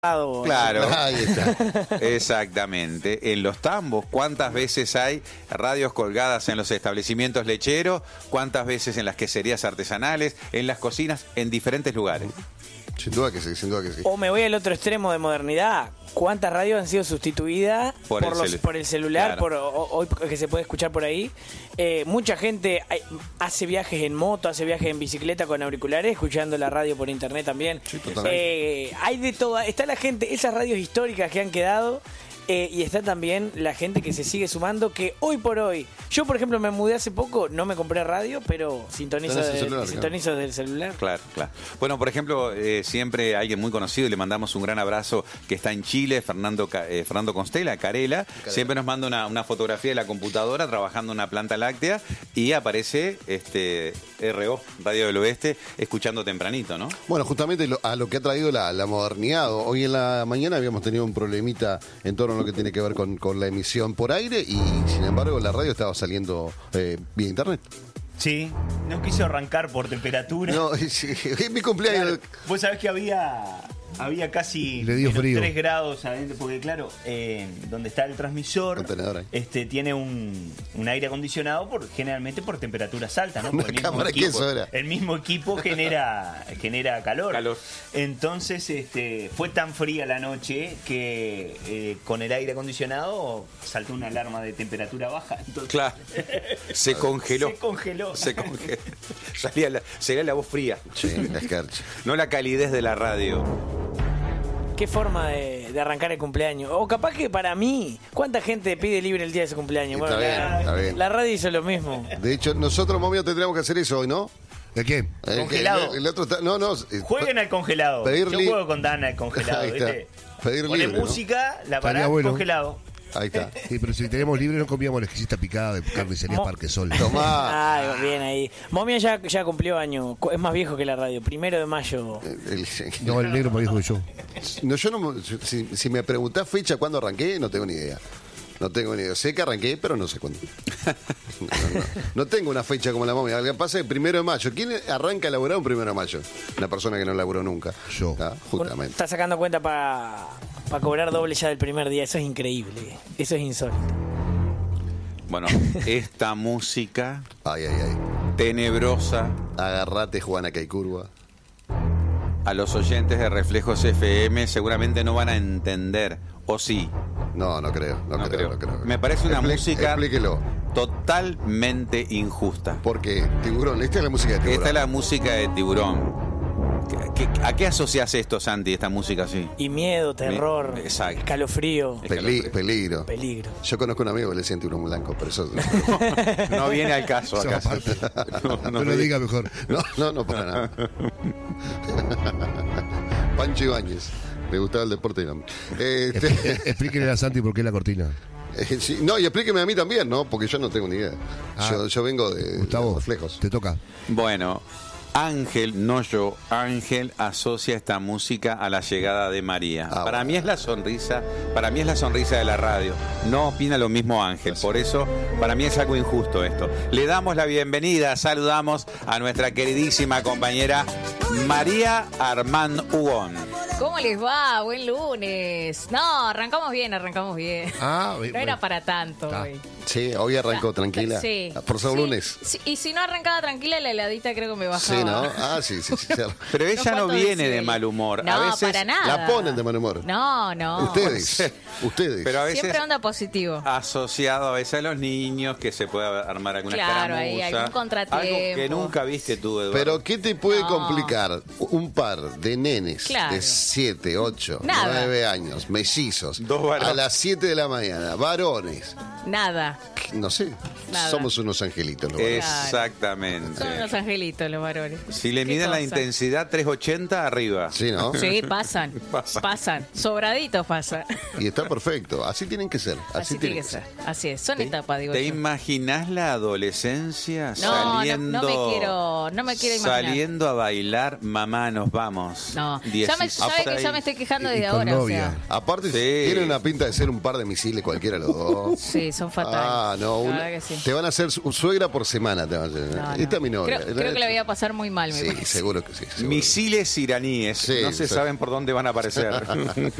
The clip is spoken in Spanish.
Claro, Ahí está. Exactamente. En los tambos, ¿cuántas veces hay radios colgadas en los establecimientos lecheros? ¿Cuántas veces en las queserías artesanales? En las cocinas, en diferentes lugares. Sin duda que sí, sin duda que sí. O me voy al otro extremo de modernidad. ¿Cuántas radios han sido sustituidas por el celular, claro. hoy que se puede escuchar por ahí? Mucha gente hace viajes en moto, hace viajes en bicicleta con auriculares, escuchando la radio por internet también. Sí, totalmente. Hay de toda. Está la gente, esas radios históricas que han quedado. Y está también la gente que se sigue sumando, que hoy por hoy, yo por ejemplo me mudé hace poco, no me compré radio, pero sintonizo del celular. Claro, claro. Bueno, por ejemplo, siempre alguien muy conocido, y le mandamos un gran abrazo, que está en Chile, Fernando Constela, Carela, siempre nos manda una fotografía de la computadora trabajando en una planta láctea y aparece RO, Radio del Oeste, escuchando tempranito, ¿no? Bueno, justamente a lo que ha traído la modernidad. Hoy en la mañana habíamos tenido un problemita en torno a lo que tiene que ver con la emisión por aire y sin embargo la radio estaba saliendo vía internet. Sí, no quiso arrancar por temperatura. No, es mi cumpleaños. Claro, vos sabés que había casi Le dio frío. 3 grados adentro, porque claro, donde está el transmisor, tiene un aire acondicionado generalmente por temperaturas altas, ¿no? Una El cámara de queso era. El mismo equipo genera calor. Entonces, fue tan fría la noche que con el aire acondicionado saltó una alarma de temperatura baja. Entonces, claro. Se congeló. Se congeló. Sería la voz fría. Sí, la escarcha. No la calidez de la radio. Qué forma de arrancar el cumpleaños. O capaz que para mí, ¿cuánta gente pide libre el día de su cumpleaños? Bueno, está bien. La radio hizo lo mismo. De hecho, nosotros, momio, tendríamos que hacer eso hoy, ¿no? ¿De qué? Congelado. El otro está, no. Jueguen al congelado. Yo juego con Dana al congelado. Ahí está. ¿Viste? Pedir Pone libre, música, la Estaría parás, bueno. congelado. Ahí está. Sí, pero si tenemos libre no comíamos la exquisita picada de carnicería Parque Sol. Tomá. Ay, bien ahí. Momia ya cumplió año. Es más viejo que la radio. 1 de mayo. No, el negro más viejo que yo. No, yo no. Si me preguntás fecha cuándo arranqué, no tengo ni idea. No tengo ni idea. Sé que arranqué, pero no sé cuándo. No tengo una fecha como la momia. Lo que pasa es el 1 de mayo. ¿Quién arranca a laburar un 1 de mayo? Una persona que no laburó nunca. Yo. ¿Ah? Justamente. Está sacando cuenta para cobrar doble ya del primer día. Eso es increíble. Eso es insólito. Bueno, esta música Ay. tenebrosa, Agarrate, Juana, que hay curva. a los oyentes de Reflejos FM seguramente no van a entender, o sí. No creo. No creo. Me parece una música Explíquelo. totalmente injusta. Porque Tiburón, esta es la música de Tiburón. Esta es la música de Tiburón. ¿A qué asocias esto, Santi, esta música así? Y miedo, terror, Exacto. escalofrío. Peligro. Peligro. Yo conozco un amigo que le decía Tiburón Blanco, pero eso... No viene al caso acá. No lo diga mejor. No, para nada. Pancho Ibáñez. Le gustaba el deporte. Explíquele a Santi por qué la cortina. Sí, no, y explíqueme a mí también, ¿no? Porque yo no tengo ni idea. Yo vengo de Gustavo, Reflejos. te toca. Bueno, Ángel asocia esta música a la llegada de María. Para mí es la sonrisa de la radio. No opina lo mismo Ángel, por eso para mí es algo injusto esto. Le damos la bienvenida, saludamos a nuestra queridísima compañera María Armand Hugón. ¿Cómo les va? Buen lunes. No, arrancamos bien. No era para tanto hoy. Sí, hoy arrancó tranquila. Sí. Por ser lunes. Sí, y si no arrancaba tranquila, la heladita creo que me bajaba. Sí, ¿no? Sí. Pero ella no viene de mal humor. No, a veces para nada. La ponen de mal humor. No. Ustedes. Pero a veces Siempre onda positivo. asociado a veces a los niños, que se puede armar alguna Claro, ahí escaramuza. algún contratiempo. Algo que nunca viste tú, Eduardo. Pero ¿qué te puede No. complicar un par de nenes Claro. de 7, 8, Nada. 9 años, mellizos, Dos varones. a las 7 de la mañana, varones? Nada. No sé, Nada. somos unos angelitos. Los varones. Exactamente. Son unos angelitos los varones. Si le Qué miden la cosa. intensidad 380 arriba. Sí, ¿no? Sí, pasan. Sobraditos pasan. Y está perfecto, así tienen que ser. Así tiene que ser. Así es. Son etapas, digo ¿Te yo. imaginás la adolescencia No, saliendo? no me quiero imaginar. Saliendo a bailar, mamá, nos vamos. No. Diez- ¿Sabe que ya me estoy quejando desde Y con ahora? novia. Aparte, Sí. tienen una pinta de ser un par de misiles cualquiera los dos. Sí. Sí, son fatales. No, te van a hacer suegra por semana. Te van a hacer. No. Esta es mi novia. Creo que le voy a pasar muy mal. Sí, seguro que sí. Seguro. Misiles iraníes. No se saben por dónde van a aparecer.